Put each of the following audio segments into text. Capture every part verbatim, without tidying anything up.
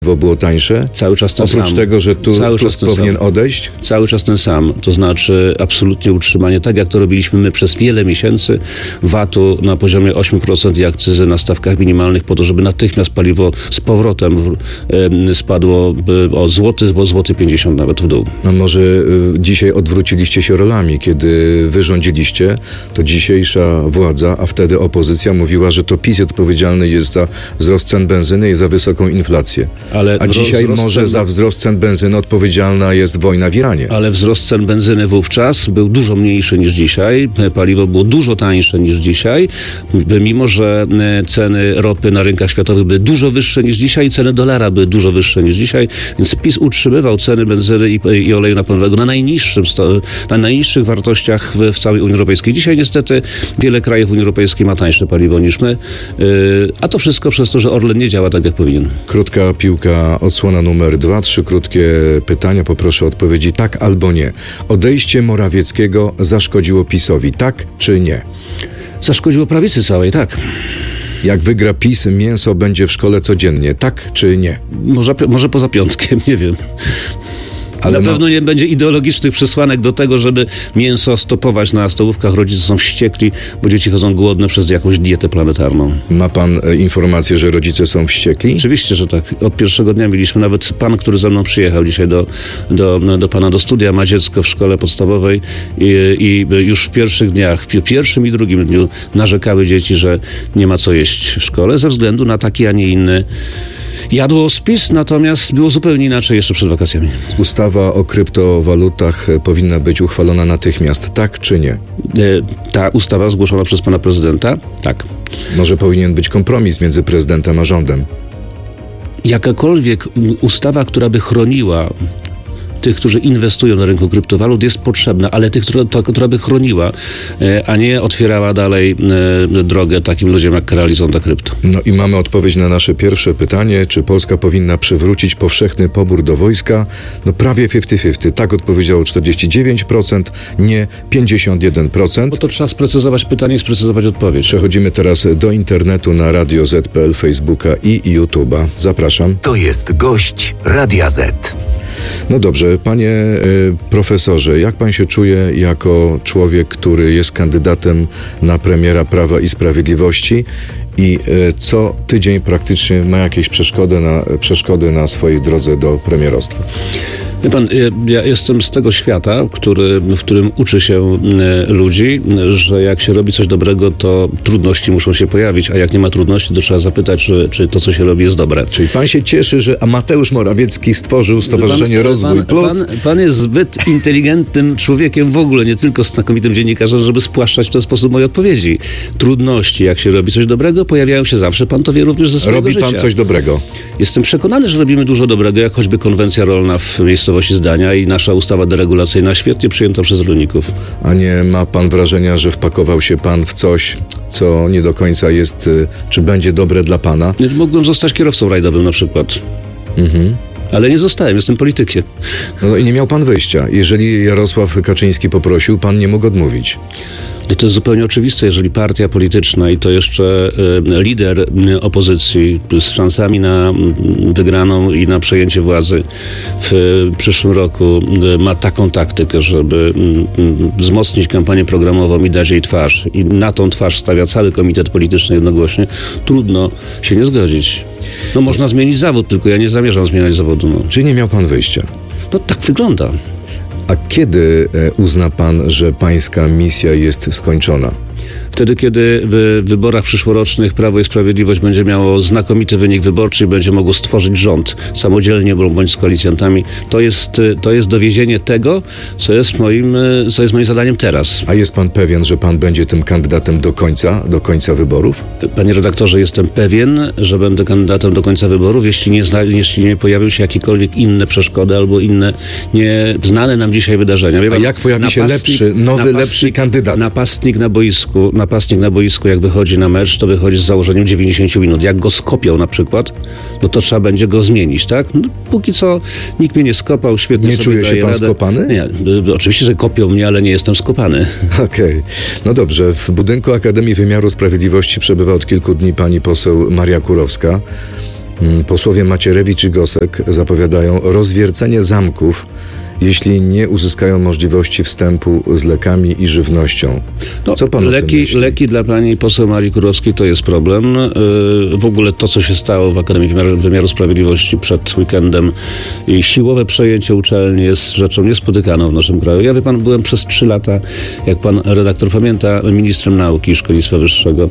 było tańsze? Cały czas ten Oprócz sam. tego, że tu Cały czas Tusk ten powinien sam. odejść? Cały czas ten sam. To znaczy absolutnie utrzymanie, tak jak to robiliśmy my przez wiele miesięcy, vatu na poziomie osiem procent i akcyzy na stawkach minimalnych po to, żeby natychmiast paliwo z powrotem w, y, spadło y, o złoty, bo złoty pięćdziesiąt nawet w dół. No może y, dzisiaj odwróciliście się rolami. Kiedy wy rządziliście, to dzisiejsza władza, a wtedy opozycja mówiła, że to PiS odpowiedzialny jest za wzrost cen benzyny i za wysoką inflację. Ale A dzisiaj wzrost może cen... za wzrost cen benzyny odpowiedzialna jest wojna w Iranie. Ale wzrost cen benzyny wówczas był dużo mniejszy niż dzisiaj. Paliwo było dużo tańsze niż dzisiaj. Mimo że ceny ropy na rynkach światowych były dużo wyższe niż dzisiaj, ceny dolara były dużo wyższe niż dzisiaj. Więc PiS utrzymywał ceny benzyny i, i oleju napędowego na najniższym, na najniższych wartościach w, w całej Unii Europejskiej. Dzisiaj niestety wiele krajów Unii Europejskiej ma tańsze paliwo niż my. A to wszystko przez to, że Orlen nie działa tak, jak powinien. Krótka piłka, odsłona numer dwa. Trzy krótkie pytania. Poproszę o odpowiedzi tak albo nie. Odejście Morawieckiego zaszkodziło PiS-owi, tak czy nie? Zaszkodziło prawicy całej, tak. Jak wygra PiS, mięso będzie w szkole codziennie, tak czy nie? Może, może poza piątkiem, nie wiem. Ale na no... pewno nie będzie ideologicznych przesłanek do tego, żeby mięso stopować na stołówkach. Rodzice są wściekli, bo dzieci chodzą głodne przez jakąś dietę planetarną. Ma pan e, informację, że rodzice są wściekli? Oczywiście, że tak. Od pierwszego dnia mieliśmy, nawet pan, który ze mną przyjechał dzisiaj do, do, do pana do studia, ma dziecko w szkole podstawowej i, i już w pierwszych dniach, w pierwszym i drugim dniu narzekały dzieci, że nie ma co jeść w szkole ze względu na taki, a nie inny jadłospis, natomiast było zupełnie inaczej jeszcze przed wakacjami. Ustawa o kryptowalutach powinna być uchwalona natychmiast, tak czy nie? Ta ustawa zgłoszona przez pana prezydenta? Tak. Może powinien być kompromis między prezydentem a rządem? Jakakolwiek ustawa, która by chroniła tych, którzy inwestują na rynku kryptowalut, jest potrzebna, ale tych, która, to, która by chroniła, a nie otwierała dalej e, drogę takim ludziom jak Keralizonda Krypto. No i mamy odpowiedź na nasze pierwsze pytanie, czy Polska powinna przywrócić powszechny pobór do wojska? No prawie pięćdziesiąt pięćdziesiąt. Tak odpowiedziało czterdzieści dziewięć procent, nie pięćdziesiąt jeden procent. Bo to trzeba sprecyzować pytanie i sprecyzować odpowiedź. Przechodzimy teraz do internetu na Radio Z kropka pe el, Facebooka i YouTube'a. Zapraszam. To jest gość Radia Z. No dobrze, panie y, profesorze, jak pan się czuje jako człowiek, który jest kandydatem na premiera Prawa i Sprawiedliwości i y, co tydzień praktycznie ma jakieś przeszkody na, przeszkody na swojej drodze do premierostwa? Wie pan, ja jestem z tego świata, który, w którym uczy się ludzi, że jak się robi coś dobrego, to trudności muszą się pojawić, a jak nie ma trudności, to trzeba zapytać, czy, czy to, co się robi, jest dobre. Czyli pan się cieszy, że Mateusz Morawiecki stworzył Stowarzyszenie pan, Rozwój pan, Plus? Pan, pan jest zbyt inteligentnym człowiekiem w ogóle, nie tylko znakomitym dziennikarzem, żeby spłaszczać w ten sposób moje odpowiedzi. Trudności, jak się robi coś dobrego, pojawiają się zawsze. Pan to wie również ze swojego Robi życia. pan coś dobrego? Jestem przekonany, że robimy dużo dobrego, jak choćby konwencja rolna w miejscowości Zdania i nasza ustawa deregulacyjna świetnie przyjęta przez rolników. A nie ma pan wrażenia, że wpakował się pan w coś, co nie do końca jest, czy będzie dobre dla pana? Mógłbym zostać kierowcą rajdowym na przykład. Mhm. Ale nie zostałem, jestem politykiem. No i nie miał pan wyjścia. Jeżeli Jarosław Kaczyński poprosił, pan nie mógł odmówić. To jest zupełnie oczywiste, jeżeli partia polityczna i to jeszcze y, lider y, opozycji z szansami na y, wygraną i na przejęcie władzy w y, przyszłym roku y, ma taką taktykę, żeby y, y, wzmocnić kampanię programową i dać jej twarz i na tą twarz stawia cały komitet polityczny jednogłośnie, trudno się nie zgodzić. No można zmienić zawód, tylko ja nie zamierzam zmieniać zawodu. No. Czy nie miał pan wyjścia? No tak wygląda. A kiedy uzna pan, że pańska misja jest skończona? Wtedy, kiedy w wyborach przyszłorocznych Prawo i Sprawiedliwość będzie miało znakomity wynik wyborczy i będzie mogło stworzyć rząd samodzielnie bądź z koalicjantami, to jest, to jest dowiezienie tego, co jest moim, co jest moim zadaniem teraz. A jest pan pewien, że pan będzie tym kandydatem do końca, do końca wyborów? Panie redaktorze, jestem pewien, że będę kandydatem do końca wyborów, jeśli nie, zna, jeśli nie pojawią się jakiekolwiek inne przeszkody albo inne nieznane nam dzisiaj wydarzenia. Wie A pan, jak pojawi się lepszy, nowy, lepszy kandydat? Napastnik na boisku, napastnik na boisku, jak wychodzi na mecz, to wychodzi z założeniem dziewięćdziesiąt minut. Jak go skopią na przykład, no to trzeba będzie go zmienić, tak? No, póki co nikt mnie nie skopał, świetnie nie sobie czuje się daje pan radę. skopany? Nie, oczywiście, że kopią mnie, ale nie jestem skopany. Okej. Okay. No dobrze. W budynku Akademii Wymiaru Sprawiedliwości przebywa od kilku dni pani poseł Maria Kurowska. Posłowie Macierewicz i Gosek zapowiadają rozwiercenie zamków, jeśli nie uzyskają możliwości wstępu z lekami i żywnością. No, Co pan leki, o tym myśli? leki dla pani poseł Marii Kurowskiej to jest problem. Yy, w ogóle to, co się stało w Akademii Wymiaru, Wymiaru Sprawiedliwości przed weekendem i siłowe przejęcie uczelni jest rzeczą niespotykaną w naszym kraju. Ja, wie pan, byłem przez trzy lata, jak pan redaktor pamięta, ministrem nauki i szkolnictwa wyższego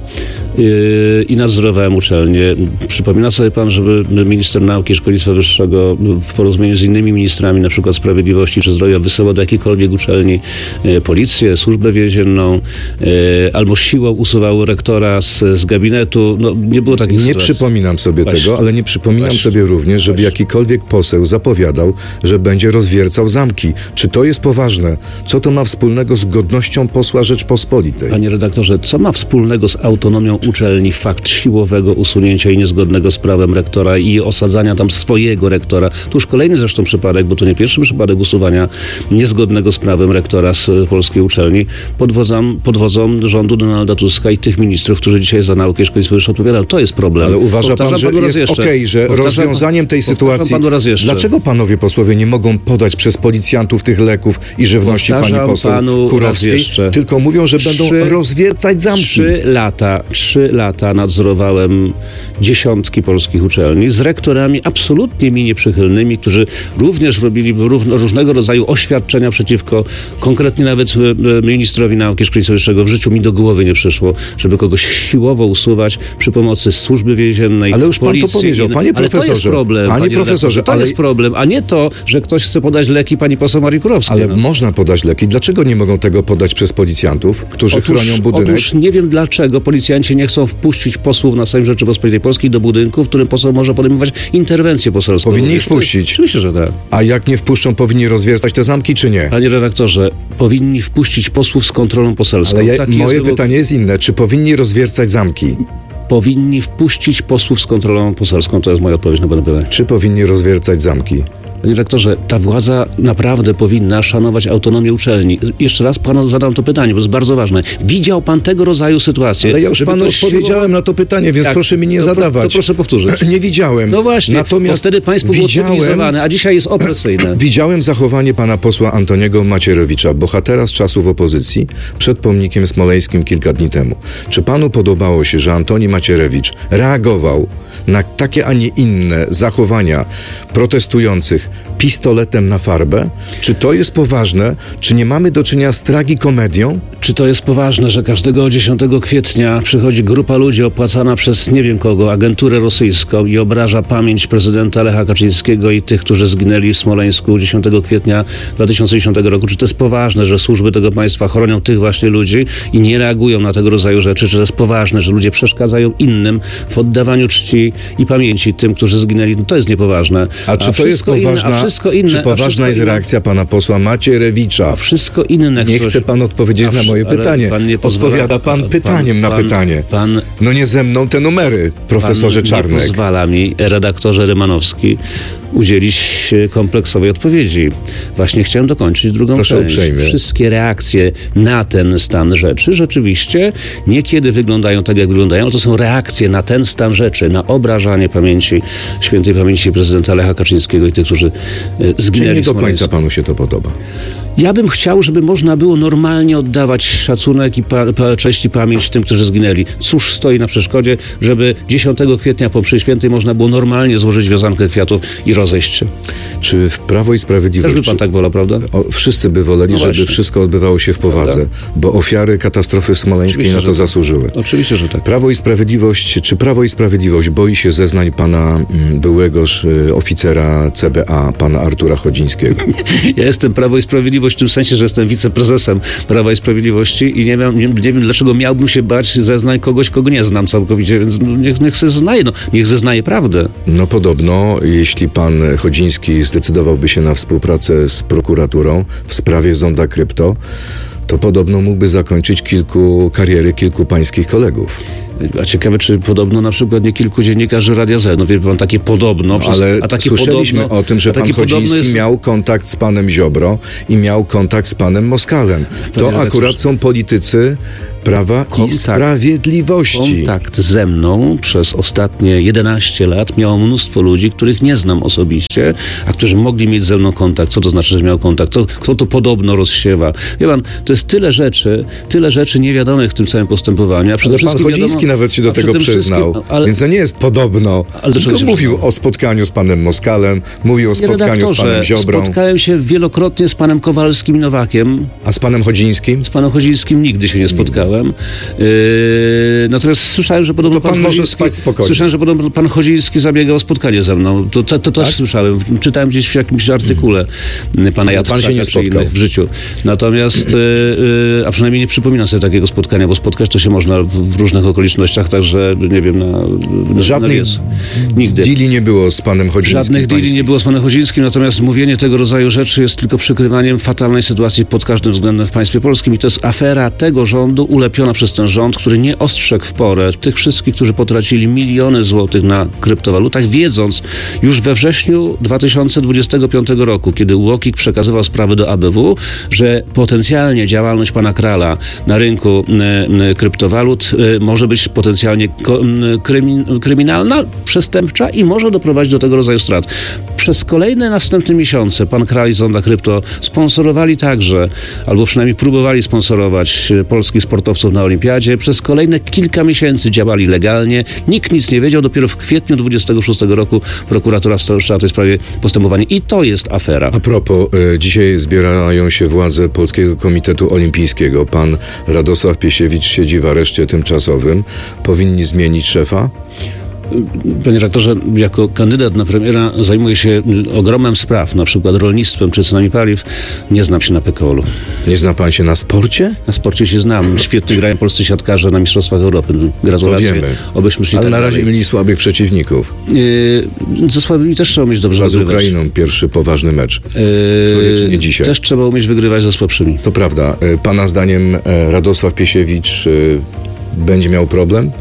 yy, i nadzorowałem uczelnię. Przypomina sobie pan, żeby minister nauki i szkolnictwa wyższego w porozumieniu z innymi ministrami, na przykład sprawiedliwości czy zdrowia, wysyłał do jakiejkolwiek uczelni e, policję, służbę więzienną, e, albo siłą usuwał rektora z, z gabinetu. No, nie było takich Nie sytuacji. przypominam sobie Właśnie. tego, ale nie przypominam Właśnie. sobie również, żeby Właśnie. jakikolwiek poseł zapowiadał, że będzie rozwiercał zamki. Czy to jest poważne? Co to ma wspólnego z godnością posła Rzeczpospolitej? Panie redaktorze, co ma wspólnego z autonomią uczelni fakt siłowego usunięcia i niezgodnego z prawem rektora i osadzania tam swojego rektora? Tu już kolejny zresztą przypadek, bo to nie pierwszy przypadek usuwania niezgodnego z prawem rektora z polskiej uczelni pod wodzą, pod wodzą rządu Donalda Tuska i tych ministrów, którzy dzisiaj za naukę i szkolnictwo wyższe odpowiadają. To jest problem. Ale uważa Powtarzam pan, że panu raz jest jeszcze. okej, że Powtarzam- rozwiązaniem tej powtarzam sytuacji... panu raz jeszcze. Dlaczego panowie posłowie nie mogą podać przez policjantów tych leków i żywności pani Powtarzam poseł panu raz Kurowskiej, jeszcze. tylko mówią, że będą Trzy- rozwiercać zamki? Trzy lata, trzy lata nadzorowałem dziesiątki polskich uczelni z rektorami absolutnie mi nieprzychylnymi, którzy również robili równo, różnego rodzaju oświadczenia przeciwko, konkretnie nawet e, ministrowi nauki i szkolnictwa wyższego. W życiu mi do głowy nie przyszło, żeby kogoś siłowo usuwać przy pomocy służby więziennej, Ale już pan to policji. powiedział, i- panie ale to jest profesorze, problem, panie panie profesorze, redaktorze, to ale- jest problem, a nie to, że ktoś chce podać leki pani poseł Marii Kurowskiej. Ale no. można podać leki. Dlaczego nie mogą tego podać przez policjantów, którzy chronią budynek? Otóż nie wiem, dlaczego policjanci nie chcą wpuścić posłów na Sejm Rzeczypospolitej Polskiej do budynku, w którym poseł może podejmować interwencję poselską. Powinni ich Wiesz, to- wpuścić. Oczywiście, że tak. A jak nie wpuszczą, powinni rozwiercać te zamki, czy nie? Panie redaktorze, powinni wpuścić posłów z kontrolą poselską. Ale ja, Taki jest moje wymóg. pytanie jest inne. Czy powinni rozwiercać zamki? Powinni wpuścić posłów z kontrolą poselską. To jest moja odpowiedź na pana pytanie. Czy powinni rozwiercać zamki? Panie rektorze, ta władza naprawdę powinna szanować autonomię uczelni. Jeszcze raz panu zadam to pytanie, bo jest bardzo ważne. Widział pan tego rodzaju sytuację? Ale ja już żeby panu to siłowo- odpowiedziałem na to pytanie, więc Tak, proszę mi nie to pro- zadawać. To proszę powtórzyć. Nie widziałem. No właśnie, Natomiast bo wtedy państwo było widziałem, cywilizowane, a dzisiaj jest opresyjne. Widziałem zachowanie pana posła Antoniego Macierewicza, bohatera z czasów opozycji, przed pomnikiem smoleńskim kilka dni temu. Czy panu podobało się, że Antoni Macierewicz reagował na takie, a nie inne zachowania protestujących pistoletem na farbę? Czy to jest poważne? Czy nie mamy do czynienia z tragikomedią? Czy to jest poważne, że każdego dziesiątego kwietnia przychodzi grupa ludzi opłacana przez nie wiem kogo, agenturę rosyjską i obraża pamięć prezydenta Lecha Kaczyńskiego i tych, którzy zginęli w Smoleńsku dziesiątego kwietnia dwa tysiące dziesiątego roku? Czy to jest poważne, że służby tego państwa chronią tych właśnie ludzi i nie reagują na tego rodzaju rzeczy? Czy to jest poważne, że ludzie przeszkadzają innym w oddawaniu czci i pamięci tym, którzy zginęli? No to jest niepoważne. A czy to jest wszystko inne- poważna, a wszystko inne, czy a poważna wszystko jest inne- reakcja pana posła Macierewicza? A wszystko inne... Nie coś- chce pan odpowiedzieć A na wsz- moje ale pytanie. pan nie pozwala- Odpowiada pan pan- pytaniem na pan- pytanie. Pan, No nie ze mną te numery, profesorze pan Czarnek. nie pozwala mi, redaktorze Rymanowski, udzielić e, kompleksowej odpowiedzi. Właśnie chciałem dokończyć drugą Proszę część. uprzejmie. Wszystkie reakcje na ten stan rzeczy rzeczywiście niekiedy wyglądają tak, jak wyglądają, ale to są reakcje na ten stan rzeczy, na obrażanie pamięci, świętej pamięci prezydenta Lecha Kaczyńskiego i tych, którzy e, Czyli zginęli nie w do Smoleńsku. końca panu się to podoba? Ja bym chciał, żeby można było normalnie oddawać szacunek i pa, pa, cześć i pamięć tym, którzy zginęli. Cóż stoi na przeszkodzie, żeby dziesiątego kwietnia po mszy świętej można było normalnie złożyć wiązankę kwiatów i rozejść się. Czy w Prawo i Też Sprawiedliwość... by pan tak wolał, prawda? O, wszyscy by woleli, No żeby właśnie. wszystko odbywało się w powadze, bo ofiary katastrofy smoleńskiej Oczywiście, na że to tak. zasłużyły. Oczywiście, że tak. Prawo i Sprawiedliwość, czy Prawo i Sprawiedliwość boi się zeznań pana mm, byłegoż y, oficera C B A, pana Artura Chodzińskiego? Ja jestem Prawo i Sprawiedliwość w tym sensie, że jestem wiceprezesem Prawa i Sprawiedliwości i nie wiem, nie, nie wiem dlaczego miałbym się bać zeznań kogoś, kogo nie znam całkowicie, więc no, niech, niech zeznaje, no, niech zeznaje prawdę. No podobno, jeśli pan Chodziński zdecydowałby się na współpracę z prokuraturą w sprawie Zonda Krypto, to podobno mógłby zakończyć kilku kariery kilku pańskich kolegów. A ciekawe, czy podobno na przykład nie kilku dziennikarzy Radia Z. No wie pan, takie podobno. No, ale a takie słyszeliśmy podobno, o tym, że pan Chodziński jest... miał kontakt z panem Ziobro i miał kontakt z panem Moskalem. To Panie akurat redaktorze, są politycy Prawa Kontakt. i Sprawiedliwości. Kontakt ze mną przez ostatnie jedenaście lat miało mnóstwo ludzi, których nie znam osobiście, a którzy mogli mieć ze mną kontakt. Co to znaczy, że miał kontakt? Kto, kto to podobno rozsiewa? Wie pan, to jest tyle rzeczy, tyle rzeczy niewiadomych w tym całym postępowaniu. A przede Ale pan wszystkim Chodziński wiadomo, nawet się do a przy tego tym przyznał. wszystkim- ale- Więc to nie jest podobno. Ale do czego Tylko się mówił przyznał? o spotkaniu z panem Moskalem, mówił o Panie spotkaniu z redaktorze, panem Ziobrą. spotkałem się wielokrotnie z panem Kowalskim i Nowakiem. A z panem Chodzińskim? Z panem Chodzińskim nigdy się nie spotkałem. Yy, natomiast słyszałem, że podobno To pan może Chodziński, spać spokojnie. Słyszałem, że podobno pan Chodziński zabiegał o spotkanie ze mną. To, to, to też Tak? słyszałem. Czytałem gdzieś w jakimś artykule pana Jacka pan się nie czy spotkał. innych w życiu. Natomiast, yy, yy, a przynajmniej nie przypominam sobie takiego spotkania, bo spotkać to się można w, w różnych okolicznościach, także nie wiem, na, na Żadnych na wiec. Nigdy. deali nie było z panem Chodzińskim. Żadnych deali pańskich. nie było z panem Chodzińskim, natomiast mówienie tego rodzaju rzeczy jest tylko przykrywaniem fatalnej sytuacji pod każdym względem w państwie polskim i to jest afera tego rządu, ulepiona przez ten rząd, który nie ostrzegł w porę tych wszystkich, którzy potracili miliony złotych na kryptowalutach, wiedząc już we wrześniu dwa tysiące dwudziestego piątego roku, kiedy UOKiK przekazywał sprawy do A B W, że potencjalnie działalność pana Krala na rynku e, e, kryptowalut e, może być potencjalnie ko, m, krymin, kryminalna, przestępcza i może doprowadzić do tego rodzaju strat. Przez kolejne następne miesiące pan Kral i Zonda Krypto sponsorowali także, albo przynajmniej próbowali sponsorować e, polskich sportowców na olimpiadzie. Przez kolejne kilka miesięcy działali legalnie. Nikt nic nie wiedział. Dopiero w kwietniu dwudziestego szóstego roku prokuratura wszczęła w tej sprawie postępowanie. I to jest afera. A propos, y, dzisiaj zbierają się władze Polskiego Komitetu Olimpijskiego. Pan Radosław Piesiewicz siedzi w areszcie tymczasowym. Powinni zmienić szefa? Panie redaktorze, jako kandydat na premiera zajmuję się ogromem spraw, na przykład rolnictwem czy cenami paliw. Nie znam się na P K O L-u. Nie zna pan się na sporcie? Na sporcie się znam. Świetnie grają polscy siatkarze na Mistrzostwach Europy. Gratulacje. To wiemy. Obyśmy szli Ale tak na razie dalej. mieli słabych przeciwników. Yy, ze słabymi też trzeba umieć dobrze A z wygrywać. Ukrainą pierwszy poważny mecz. Yy, czy nie dzisiaj? Też trzeba umieć wygrywać ze słabszymi. To prawda. Y, Pana zdaniem e, Radosław Piesiewicz y, będzie miał problem?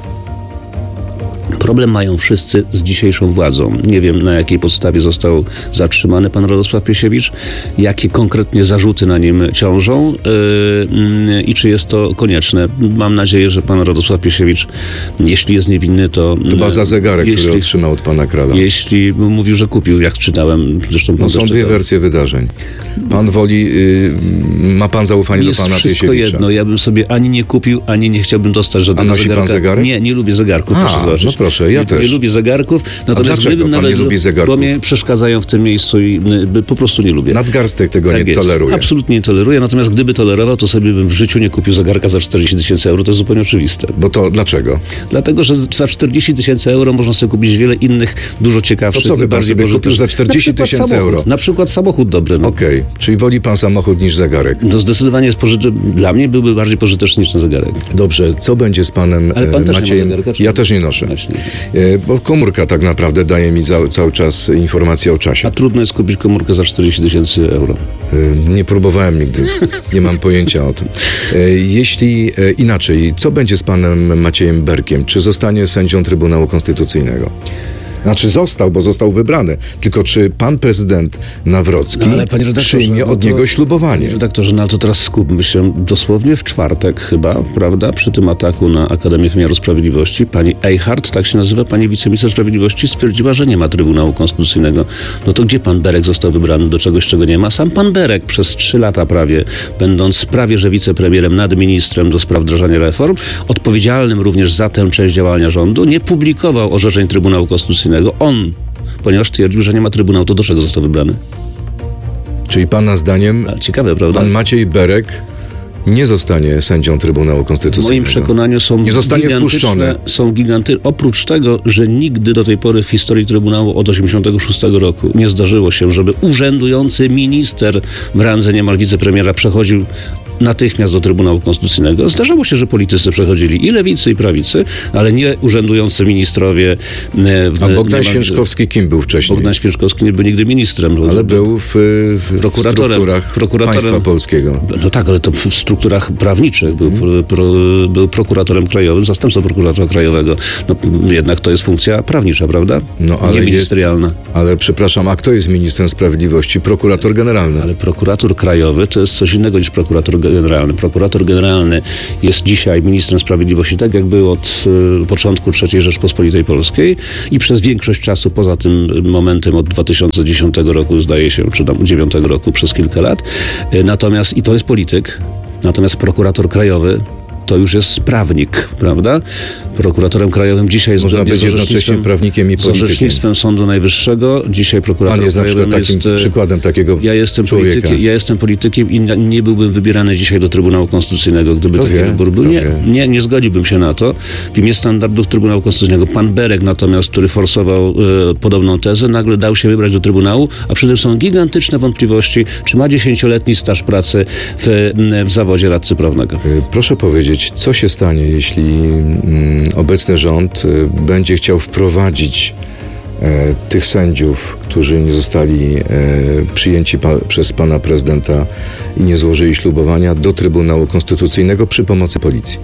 Problem mają wszyscy z dzisiejszą władzą. Nie wiem, na jakiej podstawie został zatrzymany pan Radosław Piesiewicz, jakie konkretnie zarzuty na nim ciążą yy, yy, i czy jest to konieczne. Mam nadzieję, że pan Radosław Piesiewicz, jeśli jest niewinny, to... Chyba za zegarek, jeśli, który otrzymał od pana Krala. Jeśli mówił, że kupił, jak czytałem. Zresztą pan No są też dwie czytał. wersje wydarzeń. Pan woli, y, ma pan zaufanie Jest do pana wszystko Piesiewicza? jedno. Ja bym sobie ani nie kupił, ani nie chciałbym dostać żadnego A nosi pan zegarka. zegarek? Nie, nie lubię zegarków. A, proszę zobaczyć. no proszę, ja nie, też. Nie lubię zegarków. Natomiast dlaczego gdybym pan nawet, nie lubi zegarków? Bo mnie przeszkadzają w tym miejscu i y, po prostu nie lubię. Nadgarstek tego Tak nie jest. toleruje. Absolutnie nie toleruję. Natomiast gdyby tolerował, to sobie bym w życiu nie kupił zegarka za czterdzieści tysięcy euro. To jest zupełnie oczywiste. Bo to dlaczego? Dlatego, że za czterdzieści tysięcy euro można sobie kupić wiele innych, dużo ciekawszych To co by i pan bardziej sobie kupił pożytecznych. za czterdzieści Na przykład tysięcy samochód. euro? Na przykład samochód dobry. No. Okej, czyli woli pan samochód niż zegarek. To zdecydowanie jest pożyte... Dla mnie byłby bardziej pożyteczny niż ten zegarek. Dobrze, co będzie z panem Ale pan e, też nie ma Maciejem? zegarka, czy Ja nie? też nie noszę. Właśnie. E, bo komórka tak naprawdę daje mi za, cały czas informacje o czasie. A trudno jest kupić komórkę za czterdzieści tysięcy euro. E, nie próbowałem nigdy. Nie mam pojęcia o tym. E, jeśli e, inaczej, co będzie z panem Maciejem Berkiem? Czy zostanie sędzią Trybunału Konstytucyjnego? Znaczy został, bo został wybrany. Tylko czy pan prezydent Nawrocki No, ale panie redaktorze, przyjmie no od to- niego ślubowanie? Panie redaktorze, no ale to teraz skupmy się dosłownie w czwartek chyba, prawda? Przy tym ataku na Akademię Wymiaru Sprawiedliwości pani Eichhardt, tak się nazywa, pani wiceminister sprawiedliwości, stwierdziła, że nie ma Trybunału Konstytucyjnego. No to gdzie pan Berek został wybrany do czegoś, czego nie ma? Sam pan Berek przez trzy lata prawie, będąc prawie że wicepremierem, nadministrem do spraw wdrażania reform, odpowiedzialnym również za tę część działania rządu, nie publikował orzeczeń Trybunału Konstytucyjnego. On, ponieważ twierdził, że nie ma Trybunału, to do czego został wybrany? Czyli pana zdaniem A, ciekawe, prawda? pan Maciej Berek nie zostanie sędzią Trybunału W Konstytucyjnego? moim przekonaniu są Nie zostanie gigantyczne, wpuszczony. są giganty. Oprócz tego, że nigdy do tej pory w historii Trybunału od osiemdziesiątego szóstego roku nie zdarzyło się, żeby urzędujący minister w randze niemal wicepremiera przechodził natychmiast do Trybunału Konstytucyjnego. Zdarzało się, że politycy przechodzili i lewicy, i prawicy, ale nie urzędujący ministrowie. e, W, A Bogdan niemal- Święczkowski kim był wcześniej? Bogdan Święczkowski nie był nigdy ministrem. Ale był w, w Prokuratorem. strukturach Prokuratorem. państwa polskiego. No tak, ale to w strukturach strukturach prawniczych, był, Mhm. pro, był prokuratorem krajowym, zastępcą prokuratora krajowego. No, jednak to jest funkcja prawnicza, prawda? No, ale nie jest- ministerialna. Ale przepraszam, a kto jest ministrem sprawiedliwości? Prokurator generalny. Ale prokurator krajowy to jest coś innego niż prokurator generalny. Prokurator generalny jest dzisiaj ministrem sprawiedliwości, tak jak był od y, początku trzeciej Rzeczpospolitej Polskiej i przez większość czasu poza tym momentem od dwa tysiące dziesiątego roku, zdaje się, czy tam dwa tysiące dziewiątego roku przez kilka lat. Y, natomiast, i to jest polityk, natomiast prokurator krajowy to już jest prawnik, prawda? Prokuratorem krajowym dzisiaj Można zgodnie być z jednocześnie orzecznictwem- prawnikiem i z politykiem. orzecznictwem Sądu Najwyższego. Dzisiaj prokurator Pan jest na krajowym przykład takim jest... y, przykładem takiego Ja jestem, człowieka. politykiem, ja jestem politykiem i na- nie byłbym wybierany dzisiaj do Trybunału Konstytucyjnego, gdyby Kto taki wie, wybór był. kto Nie, wie. nie, nie zgodziłbym się na to. W imię standardów Trybunału Konstytucyjnego. Pan Berek natomiast, który forsował e, podobną tezę, nagle dał się wybrać do Trybunału, a przy tym są gigantyczne wątpliwości, czy ma dziesięcioletni staż pracy w, w zawodzie radcy prawnego. Y, Proszę powiedzieć, co się stanie, jeśli mm, obecny rząd y, będzie chciał wprowadzić e, tych sędziów, którzy nie zostali e, przyjęci pa, przez pana prezydenta i nie złożyli ślubowania do Trybunału Konstytucyjnego przy pomocy policji?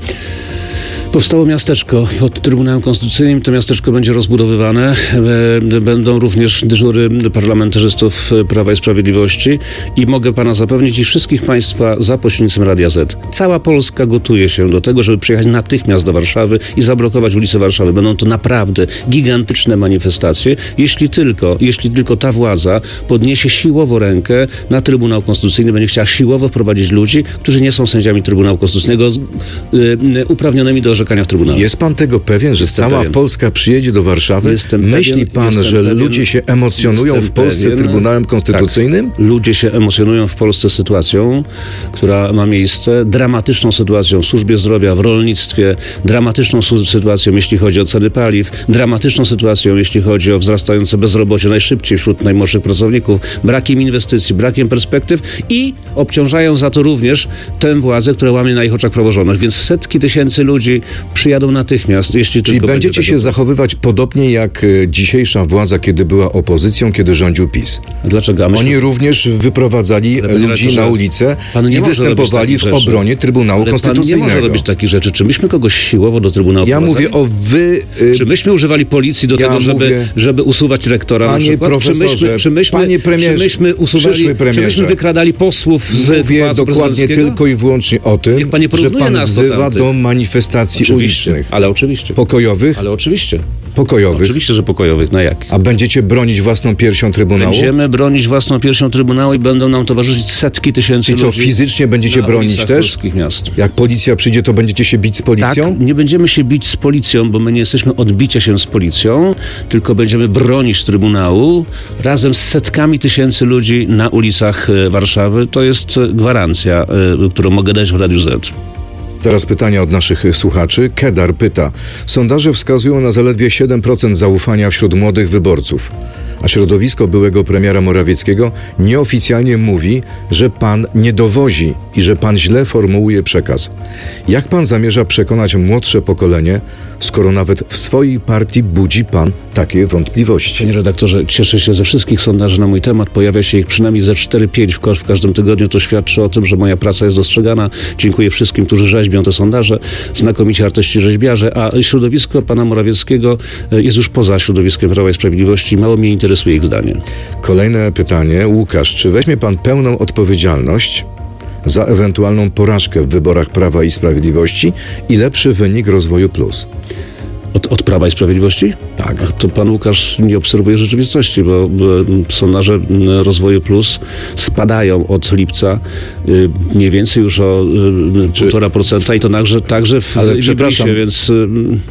Powstało miasteczko pod Trybunałem Konstytucyjnym. To miasteczko będzie rozbudowywane. E, Będą również dyżury parlamentarzystów Prawa i Sprawiedliwości i mogę pana zapewnić i wszystkich państwa za pośrednictwem Radia Z. Cała Polska gotuje się do tego, żeby przyjechać natychmiast do Warszawy i zablokować ulice Warszawy. Będą to naprawdę gigantyczne manifestacje, jeśli tylko, jeśli tylko ta władza podniesie siłowo rękę na Trybunał Konstytucyjny, będzie chciała siłowo wprowadzić ludzi, którzy nie są sędziami Trybunału Konstytucyjnego, z- y, y, uprawnionymi do orzekania w Trybunale. Jest pan tego pewien, że Jestem cała pewien. Polska przyjedzie do Warszawy? Jestem Myśli pewien, pan, jestem że pewien, ludzie się emocjonują jestem w Polsce pewien. Trybunałem Konstytucyjnym? Tak. Ludzie się emocjonują w Polsce sytuacją, która ma miejsce, dramatyczną sytuacją w służbie zdrowia, w rolnictwie, dramatyczną su- sytuacją, jeśli chodzi o ceny paliw, dramatyczną sytuacją, jeśli chodzi o wzrastające bezrobocie najszybciej wśród najmłodszych pracowników, brakiem inwestycji, brakiem perspektyw i obciążają za to również tę władzę, która łamie na ich oczach praworządność. Więc setki tysięcy ludzi przyjadą natychmiast, jeśli Czyli tylko będziecie będzie się tego- zachowywać podobnie jak e, dzisiejsza władza, kiedy była opozycją, kiedy rządził PiS. Dlaczego? A myśmy- Oni również wyprowadzali Ale, panie ludzi redaktorze, na ulicę pan nie i może występowali robić w takich rzeczy. obronie Trybunału Ale pan nie Konstytucyjnego. może robić takich rzeczy. Czy myśmy kogoś siłowo do Trybunału Ja wprowadzali? mówię o wy... y, Czy myśmy używali policji do Ja tego, żeby, mówię- żeby usuwać rektora na Panie przykład? profesorze, czy myśmy, czy myśmy, panie premierze, czy myśmy usuwali, przyszły premierze. czy myśmy wykradali posłów z Mówię Pałacu dokładnie Prezydenckiego? tylko i wyłącznie o tym, Niech pan nie że porównuje pan nas do wzywa tamtych. do manifestacji Oczywiście, ulicznych. ale oczywiście. Pokojowych? Ale oczywiście. Pokojowych. Oczywiście, że pokojowych. Na jak? A będziecie bronić własną piersią Trybunału? Będziemy bronić własną piersią Trybunału i będą nam towarzyszyć setki tysięcy Czyli co, ludzi. fizycznie będziecie na bronić ulicach też? polskich miast. Jak policja przyjdzie, to będziecie się bić z policją? Tak, nie będziemy się bić z policją, bo my nie jesteśmy odbicia się z policją, tylko będziemy bronić Trybunału razem z setkami tysięcy ludzi na ulicach e, Warszawy. To jest e, gwarancja, e, którą mogę dać w Radiu Z. Teraz pytania od naszych słuchaczy. Kedar pyta. Sondaże wskazują na zaledwie siedem procent zaufania wśród młodych wyborców, a środowisko byłego premiera Morawieckiego nieoficjalnie mówi, że pan nie dowozi i że pan źle formułuje przekaz. Jak pan zamierza przekonać młodsze pokolenie, skoro nawet w swojej partii budzi pan takie wątpliwości? Panie redaktorze, cieszę się ze wszystkich sondaży na mój temat. Pojawia się ich przynajmniej ze cztery pięć w, ko- w każdym tygodniu. To świadczy o tym, że moja praca jest dostrzegana. Dziękuję wszystkim, którzy rzeźbią te sondaże. Znakomici artyści rzeźbiarze. A środowisko pana Morawieckiego e, jest już poza środowiskiem Prawa i Sprawiedliwości. Mało mnie interesuje ich zdanie. Kolejne pytanie. Łukasz, czy weźmie pan pełną odpowiedzialność za ewentualną porażkę w wyborach Prawa i Sprawiedliwości i lepszy wynik Rozwoju Plus? Od, od Prawa i Sprawiedliwości? Tak. Ach, to pan Łukasz nie obserwuje rzeczywistości, bo, bo sondaże m, Rozwoju Plus spadają od lipca y, mniej więcej już o półtora procenta i to także, także w Ale w przepraszam, Iblisie, więc y,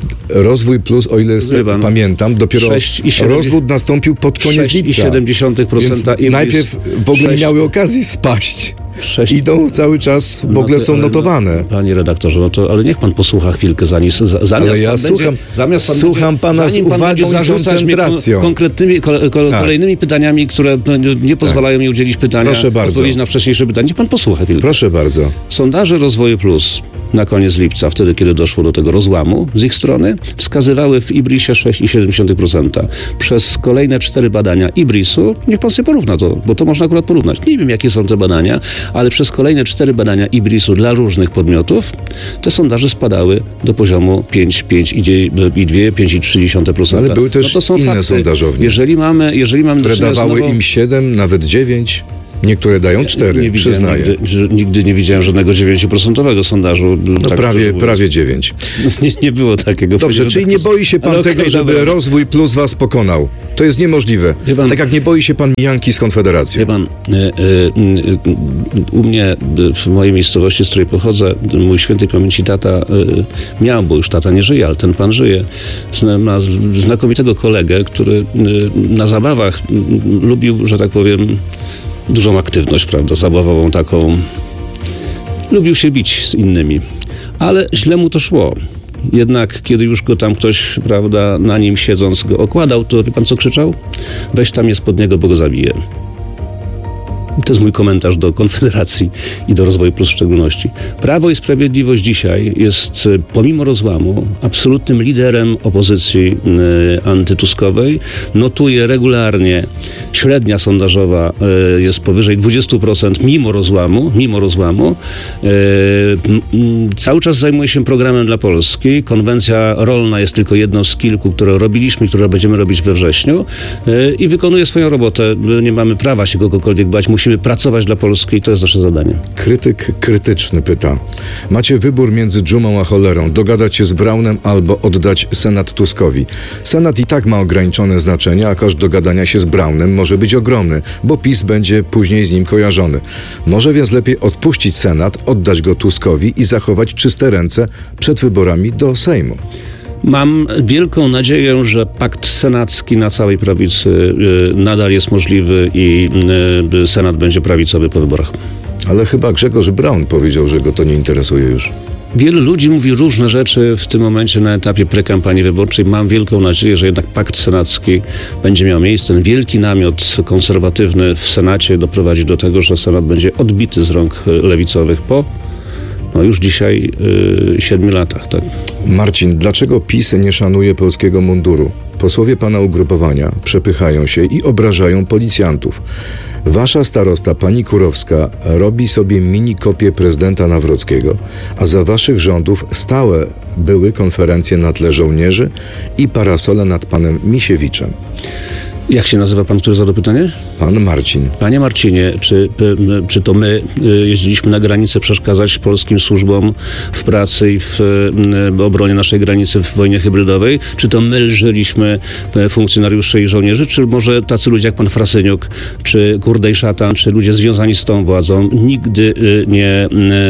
Rozwój Plus, o ile z Wie pan, pamiętam, dopiero sześć i siedem- rozwód nastąpił pod koniec sześć i lipca. siedem dziesiątych procenta Więc najpierw w ogóle sześć- nie miały okazji spaść. sześć- Idą cały czas, w No ogóle to- są ale no- notowane. Panie redaktorze, no to ale niech pan posłucha chwilkę, zanim, za- zamiast Ale ja pan słucham- będzie, zamiast pan słucham będzie, pana z zanim pan uwagą będzie i zarzucać mnie kon, koncentracją. konkretnymi, kole, kole, Tak. kolejnymi pytaniami, które nie pozwalają mi udzielić pytania, Proszę bardzo. odpowiedzi na wcześniejsze pytanie. Niech pan posłucha chwilkę. Proszę bardzo. Sondaże Rozwoju Plus na koniec lipca, wtedy kiedy doszło do tego rozłamu z ich strony, wskazywały w Ibrisie sześć przecinek siedem procent. Przez kolejne cztery badania Ibrisu, niech pan sobie porówna to, bo to można akurat porównać. Nie wiem, jakie są te badania, ale przez kolejne cztery badania Ibrisu dla różnych podmiotów te sondaże spadały do poziomu pięć, pięć i dwa, pięć przecinek trzy procent. Ale były też no to są inne fakty. sondażownie, jeżeli mamy, jeżeli mamy które dawały im siedem, nawet dziewięć. Niektóre dają cztery, nie przyznaję. Nigdy, nigdy nie widziałem żadnego dziewięć procent sondażu. No tak prawie, prawie dziewięć. Nie, nie było takiego. Dobrze, czyli nie boi się pan Ale tego, okej, żeby dobra. rozwój plus was pokonał. To jest niemożliwe. Pan, tak jak nie boi się pan mijanki z Konfederacją. Wie pan, y, y, y, u mnie w mojej miejscowości, z której pochodzę, mój świętej pamięci tata y, miał, bo już tata nie żyje, ale ten pan żyje. Ma znakomitego kolegę, który y, na zabawach y, lubił, że tak powiem, dużą aktywność, prawda, zabawową taką. Lubił się bić z innymi, ale źle mu to szło. Jednak kiedy już go tam ktoś, prawda, na nim siedząc go okładał, to wie pan co krzyczał? Weź tam je spod niego, bo go zabiję. To jest mój komentarz do Konfederacji i do Rozwoju Plus w szczególności. Prawo i Sprawiedliwość dzisiaj jest, pomimo rozłamu, absolutnym liderem opozycji y, antytuskowej. Notuje regularnie, średnia sondażowa y, jest powyżej dwadzieścia procent mimo rozłamu. Mimo rozłamu. Y, y, cały czas zajmuje się programem dla Polski. Konwencja rolna jest tylko jedną z kilku, które robiliśmy, które będziemy robić we wrześniu y, i wykonuje swoją robotę. Nie mamy prawa się kogokolwiek bać. Musimy pracować dla Polski i to jest nasze zadanie. Krytyk krytyczny pyta. Macie wybór między dżumą a cholerą. Dogadać się z Braunem albo oddać Senat Tuskowi. Senat i tak ma ograniczone znaczenie, a koszt dogadania się z Braunem może być ogromny, bo PiS będzie później z nim kojarzony. Może więc lepiej odpuścić Senat, oddać go Tuskowi i zachować czyste ręce przed wyborami do Sejmu. Mam wielką nadzieję, że pakt senacki na całej prawicy y, nadal jest możliwy i y, Senat będzie prawicowy po wyborach. Ale chyba Grzegorz Braun powiedział, że go to nie interesuje już. Wielu ludzi mówi różne rzeczy w tym momencie na etapie prekampanii wyborczej. Mam wielką nadzieję, że jednak pakt senacki będzie miał miejsce. Ten wielki namiot konserwatywny w Senacie doprowadzi do tego, że Senat będzie odbity z rąk lewicowych po no już dzisiaj yy, siedmiu latach. Tak? Marcin, dlaczego PiS nie szanuje polskiego munduru? Posłowie pana ugrupowania przepychają się i obrażają policjantów. Wasza starosta, pani Kurowska, robi sobie mini kopię prezydenta Nawrockiego, a za waszych rządów stałe były konferencje na tle żołnierzy i parasole nad panem Misiewiczem. Jak się nazywa pan, który zadał pytanie? Pan Marcin. Panie Marcinie, czy, czy to my jeździliśmy na granicę przeszkadzać polskim służbom w pracy i w obronie naszej granicy w wojnie hybrydowej? Czy to my lżyliśmy funkcjonariuszy i żołnierzy? Czy może tacy ludzie jak pan Frasyniuk, czy Kurdej Szatan, czy ludzie związani z tą władzą? Nigdy nie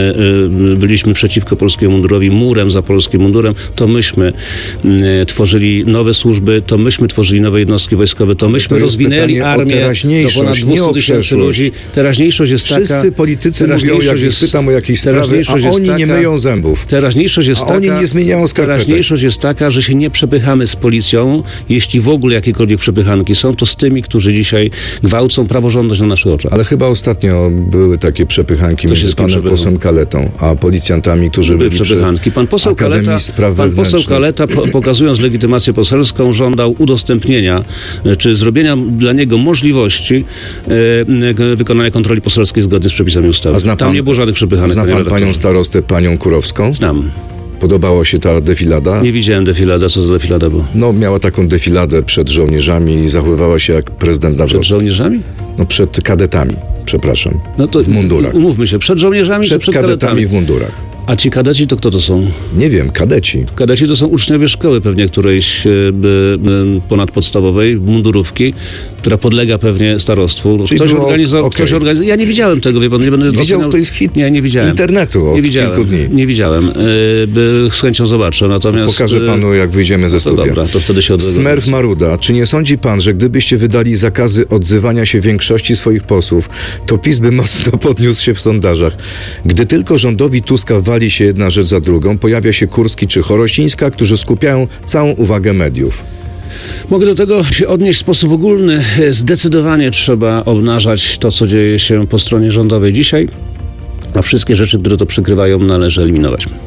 byliśmy przeciwko polskiemu mundurowi, murem za polskim mundurem. To myśmy tworzyli nowe służby, to myśmy tworzyli nowe jednostki wojskowe, to myśmy to rozwinęli armię do ponad dwieście tysięcy ludzi. Teraźniejszość jest taka... Wszyscy politycy mówią, jak ich pytam o jakieś sprawy, a oni taka, nie myją zębów. Teraźniejszość jest a taka, oni nie zmieniają skarpetek. Teraźniejszość jest taka, że się nie przepychamy z policją, jeśli w ogóle jakiekolwiek przepychanki są, to z tymi, którzy dzisiaj gwałcą praworządność na naszych oczach. Ale chyba ostatnio były takie przepychanki to między panem posłem Kaletą, a policjantami, którzy były byli przepychanki. Pan poseł Akademii Kaleta, Spraw pan poseł Wewnętrznych. Kaleta, po, pokazując legitymację poselską, żądał udostępnienia, czy zrobienia dla niego możliwości e, wykonania kontroli poselskiej zgodnie z przepisami ustawy. A zna pan, Tam nie było żadnych przepychanek. Zna pan panią starostę, panią Kurowską? Znam. Podobała się ta defilada? Nie widziałem defilada. Co za defilada było? No, miała taką defiladę przed żołnierzami i zachowywała się jak prezydent Nawrocki. Przed żołnierzami? No, przed kadetami, przepraszam. No to w mundurach. Umówmy się, przed żołnierzami Przed, czy przed kadetami kadetami? w mundurach. A ci kadeci to kto to są? Nie wiem, kadeci. Kadeci to są uczniowie szkoły pewnie którejś e, e, ponadpodstawowej, mundurówki, która podlega pewnie starostwu. Czyli Ktoś było, organizował, okay. ktoś organizował. Ja nie widziałem tego, wie pan, nie będę Widział, doceniał. to jest hit nie, nie widziałem. internetu od nie widziałem, kilku dni. Nie widziałem. E, by, z chęcią zobaczę, natomiast... Pokażę panu, jak wyjdziemy ze to studia. Dobra, to wtedy się odwrócę. Smerf Maruda, czy nie sądzi pan, że gdybyście wydali zakazy odzywania się większości swoich posłów, to PiS by mocno podniósł się w sondażach? Gdy tylko rządowi Tuska wali się jedna rzecz za drugą, pojawia się Kurski czy Chorosińska, którzy skupiają całą uwagę mediów. Mogę do tego się odnieść w sposób ogólny. Zdecydowanie trzeba obnażać to, co dzieje się po stronie rządowej dzisiaj, a wszystkie rzeczy, które to przykrywają, należy eliminować.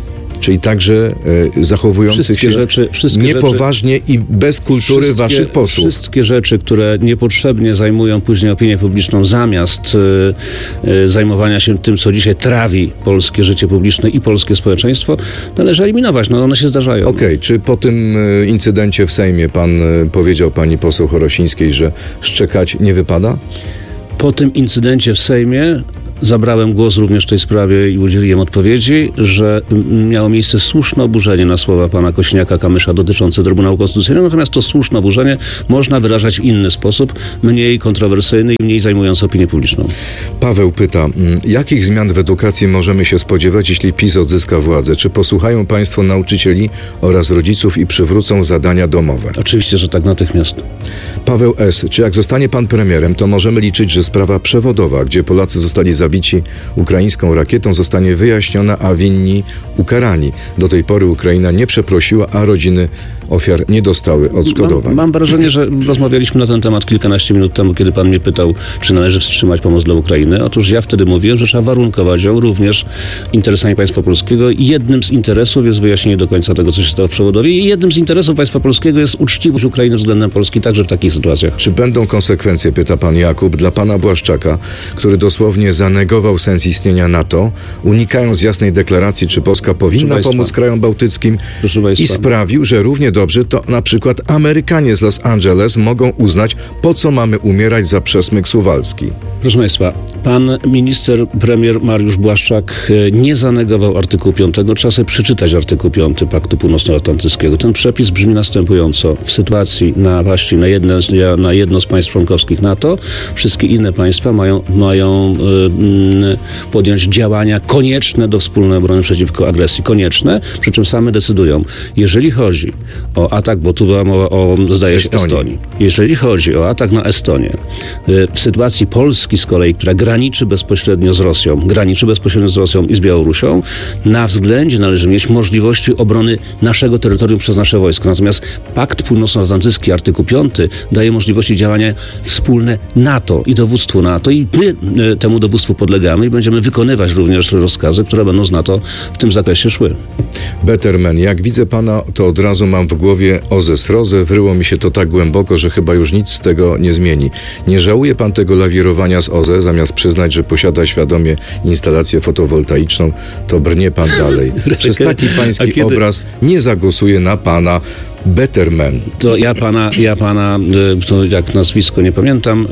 czyli także e, zachowujących Wszystkie się rzeczy, wszystkie niepoważnie rzeczy, i bez kultury wszystkie, waszych posłów. Wszystkie rzeczy, które niepotrzebnie zajmują później opinię publiczną, zamiast y, y, zajmowania się tym, co dzisiaj trawi polskie życie publiczne i polskie społeczeństwo, należy eliminować. No, one się zdarzają. Okej, okay, czy po tym e, incydencie w Sejmie pan e, powiedział pani poseł Chorosińskiej, że szczekać nie wypada? Po tym incydencie w Sejmie zabrałem głos również w tej sprawie i udzieliłem odpowiedzi, że miało miejsce słuszne oburzenie na słowa pana Kosiniaka-Kamysza dotyczące Trybunału Konstytucyjnego, natomiast to słuszne oburzenie można wyrażać w inny sposób, mniej kontrowersyjny i mniej zajmujący opinię publiczną. Paweł pyta, jakich zmian w edukacji możemy się spodziewać, jeśli PiS odzyska władzę? Czy posłuchają państwo nauczycieli oraz rodziców i przywrócą zadania domowe? Oczywiście, że tak, natychmiast. Paweł S., czy jak zostanie pan premierem, to możemy liczyć, że sprawa przewodowa, gdzie Polacy zostali zabici ukraińską rakietą, zostanie wyjaśniona, a winni ukarani. Do tej pory Ukraina nie przeprosiła, a rodziny ofiar nie dostały odszkodowań. Mam, mam wrażenie, że rozmawialiśmy na ten temat kilkanaście minut temu, kiedy pan mnie pytał, czy należy wstrzymać pomoc dla Ukrainy. Otóż ja wtedy mówiłem, że trzeba warunkować ją również interesami państwa polskiego i jednym z interesów jest wyjaśnienie do końca tego, co się stało w Przewodowie, i jednym z interesów państwa polskiego jest uczciwość Ukrainy względem Polski, także w takich sytuacjach. Czy będą konsekwencje, pyta pan Jakub, dla pana Błaszczaka, który dosłownie zanegował sens istnienia NATO, unikając jasnej deklaracji, czy Polska powinna pomóc krajom bałtyckim i sprawił, że równie dobrze to na przykład Amerykanie z Los Angeles mogą uznać, po co mamy umierać za przesmyk suwalski. Proszę państwa, pan minister, premier Mariusz Błaszczak nie zanegował artykułu piątego. Trzeba sobie przeczytać artykuł piąty Paktu Północnoatlantyckiego. Ten przepis brzmi następująco. W sytuacji napaści na jedno, na jedno z państw członkowskich NATO, wszystkie inne państwa mają, mają yy, podjąć działania konieczne do wspólnej obrony przeciwko agresji. Konieczne, przy czym same decydują. Jeżeli chodzi o atak, bo tu była mowa o, zdaje się, Estonii. Estonii. Jeżeli chodzi o atak na Estonię, yy, w sytuacji Polski z kolei, która graniczy bezpośrednio z Rosją, graniczy bezpośrednio z Rosją i z Białorusią, na względzie należy mieć możliwości obrony naszego terytorium przez nasze wojsko. Natomiast Pakt Północnoatlantycki, artykuł piąty, daje możliwości działania wspólne NATO i dowództwu NATO i my y, temu dowództwu podlegamy i będziemy wykonywać również rozkazy, które będą z NATO w tym zakresie szły. Betterman, jak widzę pana, to od razu mam w głowie Ozę Srozę, wryło mi się to tak głęboko, że chyba już nic z tego nie zmieni. Nie żałuje pan tego lawirowania z O Z E, zamiast przyznać, że posiada świadomie instalację fotowoltaiczną, to brnie pan dalej. Przez taki pański kiedy... obraz nie zagłosuję na pana Betterman. To ja pana, ja pana, to jak nazwisko nie pamiętam,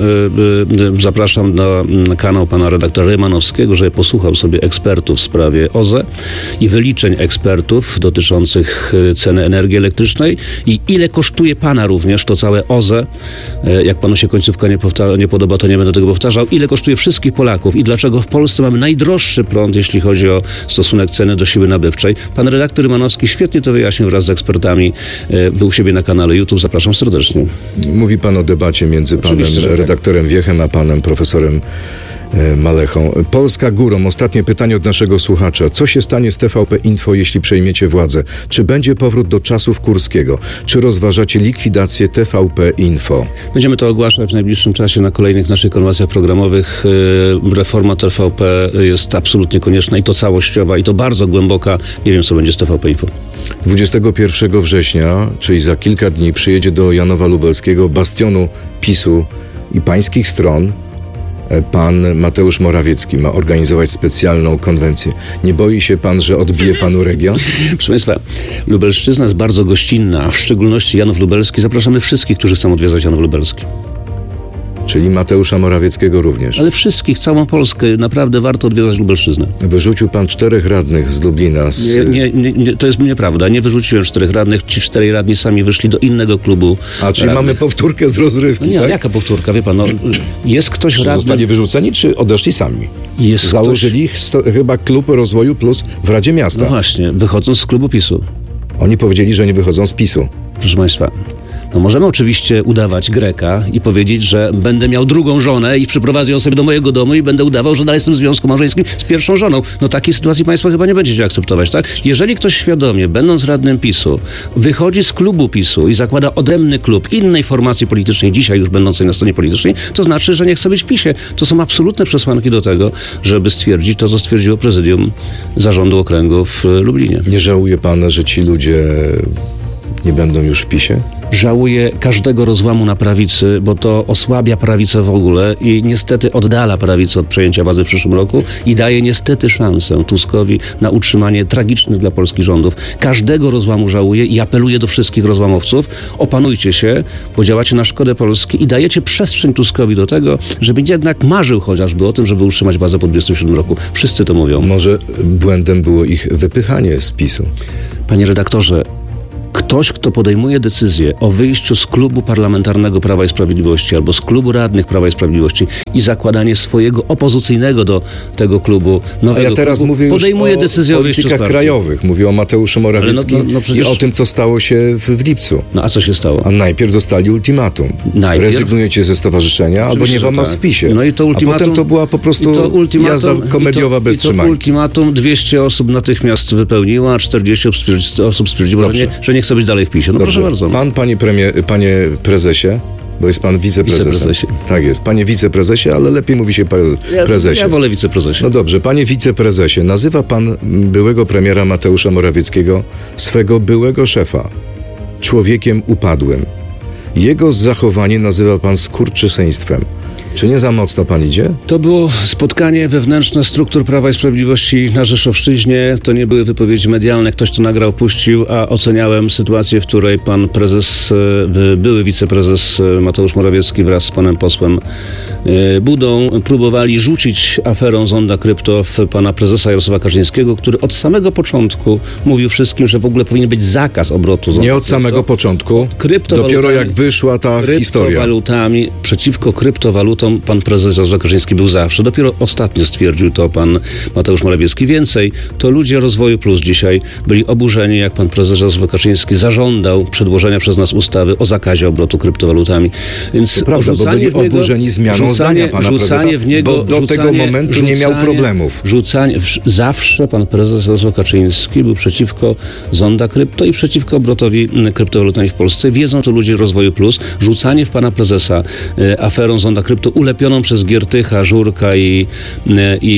zapraszam na kanał pana redaktora Rymanowskiego, żeby posłuchał sobie ekspertów w sprawie O Z E i wyliczeń ekspertów dotyczących ceny energii elektrycznej i ile kosztuje pana również to całe O Z E. Jak panu się końcówka nie, powta- nie podoba, to nie będę tego powtarzał. Ile kosztuje wszystkich Polaków i dlaczego w Polsce mamy najdroższy prąd, jeśli chodzi o stosunek ceny do siły nabywczej. Pan redaktor Rymanowski świetnie to wyjaśnił wraz z ekspertami. Wy u siebie na kanale YouTube. Zapraszam serdecznie. Mówi pan o debacie między Oczywiście, panem redaktorem Wiechem a panem profesorem Malechą. Polska górą. Ostatnie pytanie od naszego słuchacza. Co się stanie z T V P Info, jeśli przejmiecie władzę? Czy będzie powrót do czasów Kurskiego? Czy rozważacie likwidację T V P Info? Będziemy to ogłaszać w najbliższym czasie na kolejnych naszych konwencjach programowych. Reforma T V P jest absolutnie konieczna i to całościowa, i to bardzo głęboka. Nie wiem, co będzie z T V P Info. dwudziestego pierwszego września, czyli za kilka dni, przyjedzie do Janowa Lubelskiego, bastionu PiSu i pańskich stron, pan Mateusz Morawiecki ma organizować specjalną konwencję. Nie boi się pan, że odbije panu region? Proszę państwa, Lubelszczyzna jest bardzo gościnna, a w szczególności Janów Lubelski. Zapraszamy wszystkich, którzy chcą odwiedzać Janów Lubelski. Czyli Mateusza Morawieckiego również. Ale wszystkich, całą Polskę. Naprawdę warto odwiedzać Lubelszczyznę. Wyrzucił pan czterech radnych z Lublina. Z... Nie, nie, nie, to jest nieprawda. Nie wyrzuciłem czterech radnych. Ci czterej radni sami wyszli do innego klubu. A, czyli radnych. Mamy powtórkę z rozrywki, no nie, tak? Jaka powtórka? Wie pan, no, jest ktoś Czy radny... zostali wyrzuceni, czy odeszli sami? Jest Założyli ktoś... sto, chyba Klub Rozwoju Plus w Radzie Miasta. No właśnie, wychodząc z klubu PiSu. Oni powiedzieli, że nie wychodzą z PiSu. Proszę państwa, No możemy oczywiście udawać Greka i powiedzieć, że będę miał drugą żonę i przyprowadzę ją sobie do mojego domu i będę udawał, że dalej jestem w związku małżeńskim z pierwszą żoną. No takiej sytuacji państwo chyba nie będziecie akceptować, tak? Jeżeli ktoś świadomie, będąc radnym PiSu, wychodzi z klubu PiSu i zakłada odrębny klub innej formacji politycznej, dzisiaj już będącej na scenie politycznej, to znaczy, że nie chce być w PiSie. To są absolutne przesłanki do tego, żeby stwierdzić to, co stwierdziło prezydium Zarządu Okręgu w Lublinie. Nie żałuje pan, że ci ludzie nie będą już w PiSie? Żałuję każdego rozłamu na prawicy, bo to osłabia prawicę w ogóle i niestety oddala prawicę od przejęcia władzy w przyszłym roku i daje niestety szansę Tuskowi na utrzymanie tragicznych dla Polski rządów. Każdego rozłamu żałuję i apeluję do wszystkich rozłamowców: opanujcie się, bo działacie na szkodę Polski i dajecie przestrzeń Tuskowi do tego, żeby jednak marzył chociażby o tym, żeby utrzymać władzę po dwudziestym siódmym roku. Wszyscy to mówią. Może błędem było ich wypychanie z PiSu? Panie redaktorze, ktoś, kto podejmuje decyzję o wyjściu z klubu parlamentarnego Prawa i Sprawiedliwości albo z klubu radnych Prawa i Sprawiedliwości i zakładanie swojego opozycyjnego do tego klubu nowego A ja teraz klubu, mówię już podejmuje o decyzję o wyjściu z politykach partii. krajowych. Mówię o Mateuszu Morawieckim no, no, no przecież... i o tym, co stało się w, w lipcu. No a co się stało? A najpierw dostali ultimatum. Najpierw? Rezygnujecie ze stowarzyszenia, albo nie wam tak. w PiSie. No i to ultimatum, a potem to była po prostu i to ultimatum, jazda komediowa i to, bez i to trzymanki. ultimatum dwieście osób natychmiast wypełniło, a czterdzieści osób stwierdziło, że nie, że nie chce być dalej w PiSie. No Dobrze. proszę bardzo. Pan, panie, premier, panie prezesie, bo jest pan wiceprezesem. Wiceprezesie. Tak jest, panie wiceprezesie, ale lepiej mówi się pre- prezesie. Ja, ja wolę wiceprezesie. No dobrze, panie wiceprezesie, nazywa pan byłego premiera Mateusza Morawieckiego, swego byłego szefa, człowiekiem upadłym. Jego zachowanie nazywa pan skurczyseństwem. Czy nie za mocno pan idzie? To było spotkanie wewnętrzne struktur Prawa i Sprawiedliwości na Rzeszowszczyźnie. To nie były wypowiedzi medialne. Ktoś to nagrał, puścił, a oceniałem sytuację, w której pan prezes, były wiceprezes Mateusz Morawiecki wraz z panem posłem Budą próbowali rzucić aferą Zonda Krypto w pana prezesa Jarosława Kaczyńskiego, który od samego początku mówił wszystkim, że w ogóle powinien być zakaz obrotu Zonda Nie od Krypto. samego początku, Kryptowalutami, dopiero jak wyszła ta historia. Kryptowalutami, przeciwko kryptowalutom pan prezes Jarosław Kaczyński był zawsze. Dopiero ostatnio stwierdził to pan Mateusz Morawiecki. Więcej, to ludzie Rozwoju Plus dzisiaj byli oburzeni, jak pan prezes Jarosław Kaczyński zażądał przedłożenia przez nas ustawy o zakazie obrotu kryptowalutami. Więc To prawda, bo byli w niego, oburzeni zmianą rzucanie, zdania pana prezesa, rzucanie w niego, bo do rzucanie, tego momentu rzucanie, nie miał problemów. Rzucanie, zawsze pan prezes Jarosław Kaczyński był przeciwko Zonda Krypto i przeciwko obrotowi kryptowalutami w Polsce. Wiedzą to ludzie Rozwoju Plus. Rzucanie w pana prezesa e, aferą Zonda Krypto ulepioną przez Giertycha, Żurka i, i,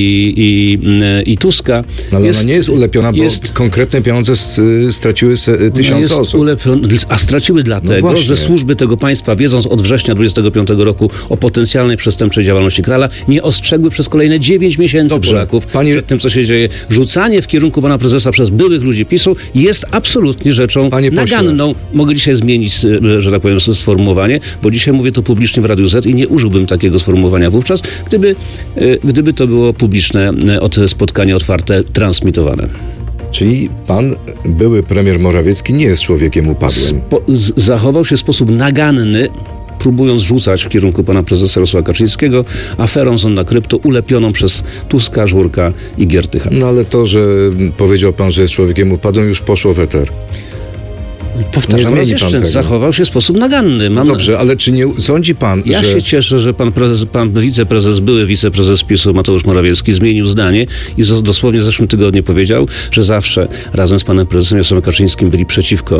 i, i Tuska. No, ale jest, ona nie jest ulepiona, bo jest, konkretne pieniądze s- straciły se, tysiąc jest osób. Ulepiona, a straciły dlatego, No że służby tego państwa, wiedząc od września dwudziestego piątego roku o potencjalnej przestępczej działalności Krala, nie ostrzegły przez kolejne dziewięć miesięcy Dobrze. Polaków Panie... przed tym, co się dzieje. Rzucanie w kierunku pana prezesa przez byłych ludzi PiSu jest absolutnie rzeczą Panie pośle. naganną. Mogę dzisiaj zmienić, że tak powiem, sformułowanie, bo dzisiaj mówię to publicznie w Radiu Z i nie użyłbym takiego sformułowania wówczas, gdyby, gdyby to było publiczne od spotkanie otwarte, transmitowane. Czyli pan, były premier Morawiecki, nie jest człowiekiem upadłym. Spo, z, zachował się w sposób naganny, próbując rzucać w kierunku pana prezesa Jarosława Kaczyńskiego aferą Zonda Krypto ulepioną przez Tuska, Żurka i Giertycha. No ale to, że powiedział pan, że jest człowiekiem upadłym, już poszło w eter. Powtarzam Nie raz zmieni jeszcze, pan tego. zachował się w sposób naganny. Mam... Dobrze, ale czy nie sądzi pan, Ja że... się cieszę, że pan, prezes, pan wiceprezes, były wiceprezes PiSu Mateusz Morawiecki zmienił zdanie i z, dosłownie w zeszłym tygodniu powiedział, że zawsze razem z panem prezesem Jarosławem Kaczyńskim byli przeciwko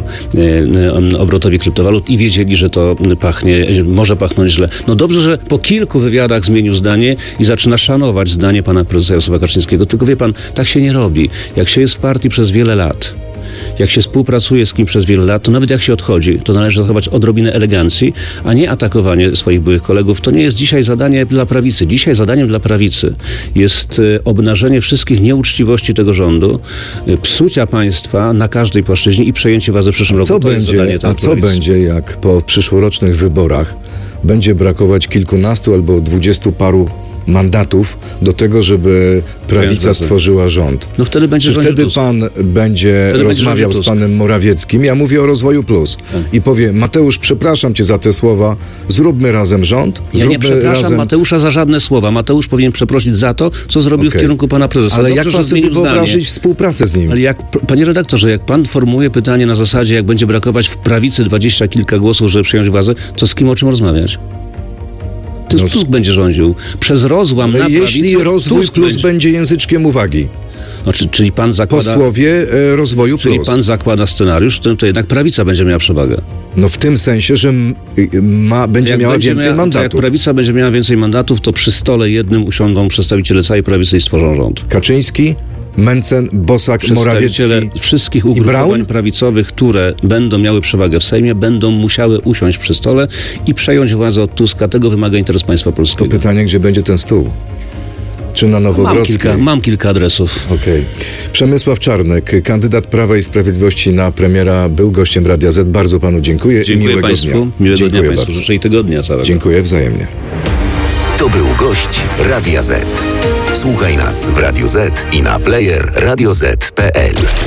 e, obrotowi kryptowalut i wiedzieli, że to pachnie, może pachnąć źle. No dobrze, że po kilku wywiadach zmienił zdanie i zaczyna szanować zdanie pana prezesa Jarosława Kaczyńskiego. Tylko wie pan, tak się nie robi. Jak się jest w partii przez wiele lat, jak się współpracuje z kim przez wiele lat, to nawet jak się odchodzi, to należy zachować odrobinę elegancji, a nie atakowanie swoich byłych kolegów. To nie jest dzisiaj zadanie dla prawicy. Dzisiaj zadaniem dla prawicy jest obnażenie wszystkich nieuczciwości tego rządu, psucia państwa na każdej płaszczyźnie i przejęcie władzy w przyszłym roku. Co To jest będzie, zadanie a co prawicy. będzie, jak po przyszłorocznych wyborach będzie brakować kilkunastu albo dwudziestu paru mandatów do tego, żeby prawica stworzyła rząd? No wtedy będzie Czy rządził wtedy Tusk. pan będzie Wtedy będzie rządził rozmawiał z Tusk. panem Morawieckim, ja mówię o Rozwoju Plus, i powie: Mateusz, przepraszam cię za te słowa, zróbmy razem rząd, Ja zróbmy nie przepraszam razem... Mateusza za żadne słowa. Mateusz powinien przeprosić za to, co zrobił Okej. w kierunku pana prezesa. Ale Dobrze, jak że pan sobie zmienił zdanie. wyobrazić współpracę z nim? Ale jak, panie redaktorze, jak pan formułuje pytanie na zasadzie, jak będzie brakować w prawicy dwadzieścia kilka głosów, żeby przejąć władzę, to z kim o czym rozmawiać? To No, Tusk będzie rządził. Przez rozłam Ale na jeśli prawicę Rozwój Tusk Plus będzie... będzie języczkiem uwagi, No, czy, czyli pan zakłada... posłowie e, Rozwoju Czyli Plus. pan zakłada scenariusz, w którym to jednak prawica będzie miała przewagę. No w tym sensie, że m- y, ma, będzie Jak miała będzie więcej miała- to Jak mandatów. prawica będzie miała więcej mandatów, to przy stole jednym usiądą przedstawiciele całej prawicy i stworzą rząd. Kaczyński, Mencen, Bosak, Morawiecki. Przedstawiciele wszystkich Braun? ugrupowań prawicowych, które będą miały przewagę w Sejmie, będą musiały usiąść przy stole i przejąć władzę od Tuska. Tego wymaga interes państwa To polskiego. pytanie, gdzie będzie ten stół? Czy na Mam Nowogrodzkiej? kilka, mam kilka adresów. Okej. Przemysław Czarnek, kandydat Prawa i Sprawiedliwości na premiera, był gościem Radia Z. Bardzo panu dziękuję i Dziękuję miłego państwu. dnia. Miłego dziękuję dnia państwu. bardzo. Życzę i tygodnia całego. Dziękuję wzajemnie. To był gość Radia Z. Słuchaj nas w Radio Z i na player radio zet kropka pe el.